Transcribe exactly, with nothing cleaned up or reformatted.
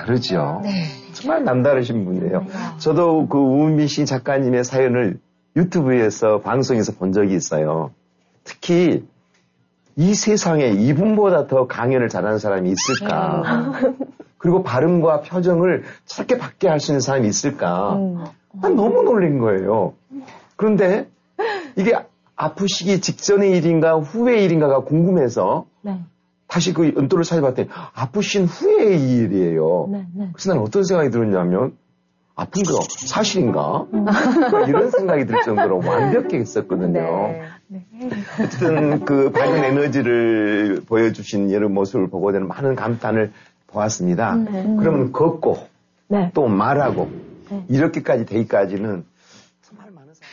다르죠. 네. 정말 남다르신 분이에요. 네. 저도 그 우은미 작가님의 사연을 유튜브에서 방송에서 본 적이 있어요. 특히 이 세상에 이분보다 더 강연을 잘하는 사람이 있을까? 그리고 발음과 표정을 저렇게 받게 할 수 있는 사람이 있을까? 난 너무 놀란 거예요. 그런데 이게 아프시기 직전의 일인가 후의 일인가가 궁금해서 네. 다시 그 연도를 찾아봤더니 아프신 후의 일이에요. 네, 네. 그래서 난 어떤 생각이 들었냐면 아픈 거 사실인가? 이런 생각이 들 정도로 완벽했었거든요. 네. 네. 어쨌든 그 밝은 에너지를 보여주신 이런 모습을 보고 저는 많은 감탄을 보았습니다. 네. 그러면 걷고 네. 또 말하고 네. 이렇게까지 되기까지는